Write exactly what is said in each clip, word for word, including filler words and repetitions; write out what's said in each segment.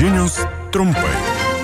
Žinios trumpai.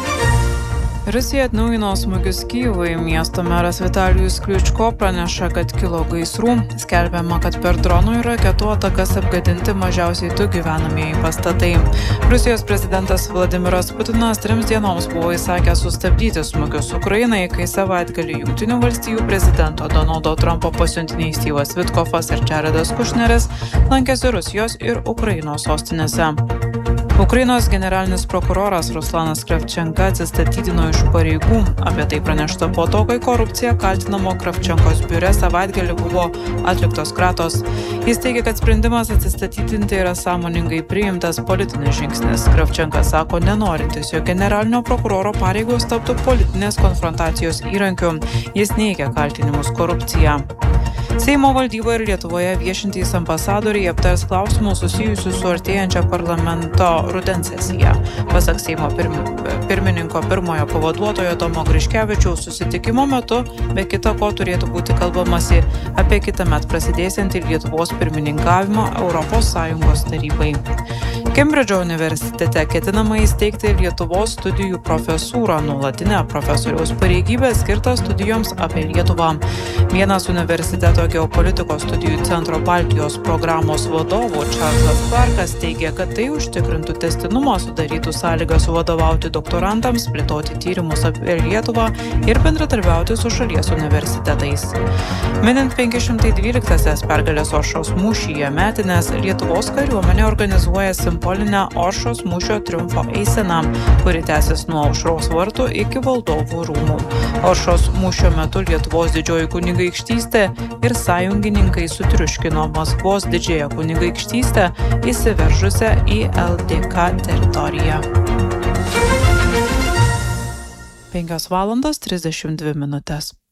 Rusija atnaujino smūgius Kyjivui. Miesto meras Vitalijus Kliučko praneša, kad kilo gaisrų. Skelbiama, kad per dronų ir raketų atakas apgadinti mažiausiai du gyvenamieji pastatai. Rusijos prezidentas Vladimiras Putinas trims dienoms buvo įsakęs sustabdyti smūgius Ukrainai, kai savaitgalį Jungtinių valstijų prezidento Donaldo Trumpo pasiuntiniai Styvas Vitkovas ir Jaredas Kušneris lankėsi Rusijos ir Ukrainos sostinėse. Ukrainos generalinis prokuroras Ruslanas Kravčenka atsistatydino iš pareigų. Apie tai pranešta po to, kai korupcija kaltinamo Kravčenkos biure savaitgalį buvo atliktos kratos. Jis teigia, kad sprendimas atsistatydinti yra sąmoningai priimtas politinis žingsnis. Kravčenka sako nenorintis, jog generalinio prokuroro pareigos taptų politinės konfrontacijos įrankiu. Jis neigia kaltinimus korupcija. Seimo valdyba ir Lietuvoje viešintys ambasadoriai aptars klausimus susijusius su artėjančia parlamento rudens sesija. Pasak Seimo pirmininko pirmojo pavaduotojo Tomo Griškevičiaus susitikimo metu, be kita ko turėtų būti kalbamasi apie kitąmet prasidėsiantį Lietuvos pirmininkavimą Europos Sąjungos tarybai. Kembridžo universitete ketinama įsteigti Lietuvos studijų profesūrą, nuolatinę profesoriaus pareigybę skirtą studijoms apie Lietuvą. Vienas universiteto geopolitikos studijų centro Baltijos programos vadovų Čarlzas Clarkas teigia, kad tai užtikrintų tęstinumą, sudarytų sąlygas vadovauti doktorantams, plėtoti tyrimus apie Lietuvą ir bendradarbiauti su šalies universitetais. Minint penki šimtai dvyliktąsias pergalės Oršos mūšyje metinės, Lietuvos kariuomenė organizuoja simbolinę Oršos mūšio triumfo eiseną, kuri tęsis nuo Aušros vartų iki Valdovų rūmų. Oršos mūšio metu Lietuvos didžioji kunigaikštystė ir sąjungininkai sutriuškino Maskvos didžiąją kunigaikštystę įsiveržusią į L D K teritoriją. penkios valandos trisdešimt dvi minutės.